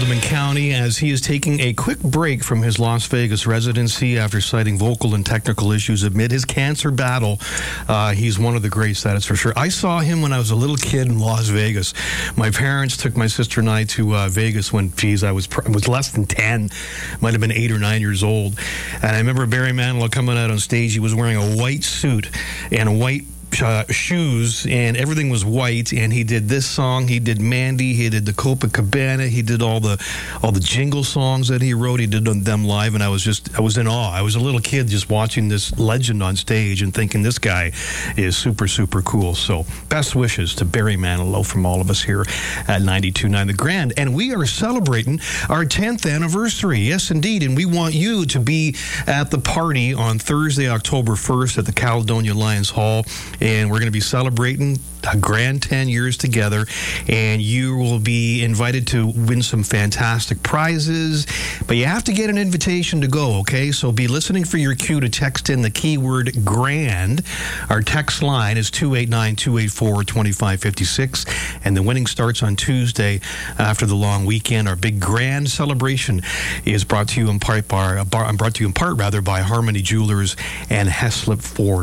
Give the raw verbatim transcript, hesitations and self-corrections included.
Haldimand County as he is taking a quick break from his Las Vegas residency after citing vocal and technical issues amid his cancer battle. Uh, he's one of the greats, that is for sure. I saw him when I was a little kid in Las Vegas. My parents took my sister and I to uh, Vegas when, geez, I was, pr- was less than ten. Might have been eight or nine years old. And I remember Barry Manilow coming out on stage. He was wearing a white suit and a white Uh, shoes, and everything was white, and he did this song, he did Mandy, he did the Copacabana, he did all the all the jingle songs that he wrote, he did them live, and I was just, I was in awe. I was a little kid just watching this legend on stage and thinking this guy is super, super cool. So best wishes to Barry Manilow from all of us here at ninety-two point nine The Grand. And we are celebrating our tenth anniversary. Yes, indeed, and we want you to be at the party on Thursday, October first at the Caledonia Lions Hall. And we're going to be celebrating a grand ten years together, and you will be invited to win some fantastic prizes, but you have to get an invitation to go, okay? So be listening for your cue to text in the keyword GRAND. Our text line is two eight nine, two eight four, two five five six, and the winning starts on Tuesday after the long weekend. Our big grand celebration is brought to you in part by, brought to you in part rather by Harmony Jewelers and Heslip Ford.